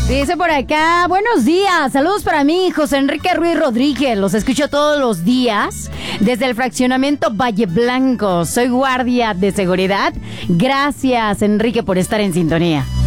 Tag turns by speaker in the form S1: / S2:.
S1: Dice por acá, buenos días, saludos para mí, José Enrique Ruiz Rodríguez, los escucho todos los días desde el fraccionamiento Valle Blanco, soy guardia de seguridad, gracias Enrique por estar en sintonía.